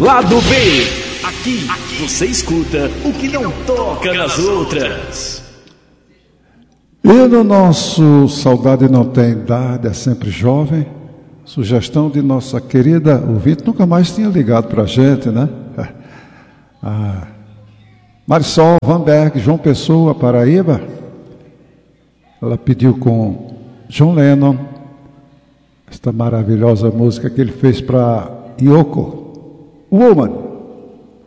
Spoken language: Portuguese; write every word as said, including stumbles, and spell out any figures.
Lado B. Aqui, aqui você escuta o que não toca nas outras. E no nosso Saudade Não Tem Idade, é sempre jovem, sugestão de nossa querida ouvinte, nunca mais tinha ligado pra gente, né? Ah, Marisol Vanberg, João Pessoa, Paraíba. Ela pediu com John Lennon esta maravilhosa música que ele fez para Yoko, Woman.